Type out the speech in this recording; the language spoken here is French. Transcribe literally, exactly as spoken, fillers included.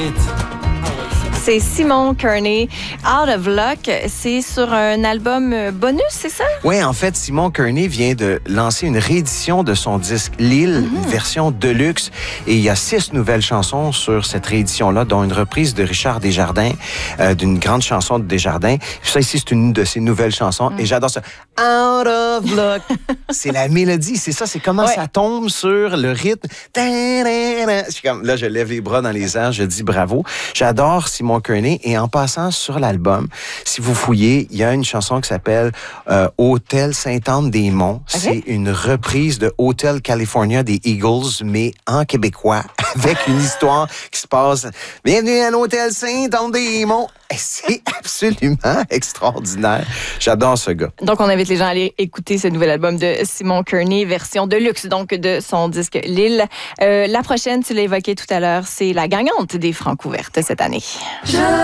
C'est Simon Kearney, Out of Luck. C'est sur un album bonus, c'est ça? Oui, en fait, Simon Kearney vient de lancer une réédition de son disque L'Île, mm-hmm. une version deluxe. Et il y a six nouvelles chansons sur cette réédition-là, dont une reprise de Richard Desjardins, euh, d'une grande chanson de Desjardins. Ça ici, c'est une de ses nouvelles chansons. Mm. Et j'adore ça. Out of Luck. C'est la mélodie, c'est ça, c'est comment ouais. ça tombe sur le rythme. Je suis comme, là, je lève les bras dans les airs, je dis bravo. J'adore Simon Kearney. Et en passant sur l'album, si vous fouillez, il y a une chanson qui s'appelle euh, Hôtel Sainte-Anne-des-Monts. Okay. C'est une reprise de Hotel California des Eagles, mais en québécois, avec une histoire qui se passe. Bienvenue à l'Hôtel Sainte-Anne-des-Monts. C'est absolument extraordinaire. J'adore ce gars. Donc, on invite les gens à aller écouter ce nouvel album de Simon Kearney, version de luxe, donc de son disque L'Île. Euh, la prochaine, tu l'as évoqué tout à l'heure, c'est la gagnante des Francs ouvertes cette année. Je...